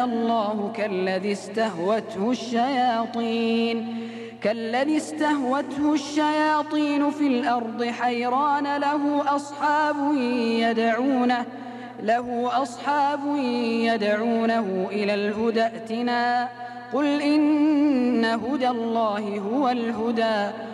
الله كالذي استهوته الشياطين في الأرض حيران له أصحاب يدعونه إلى الهدى ائتنا قل إن هدى الله هو الهدى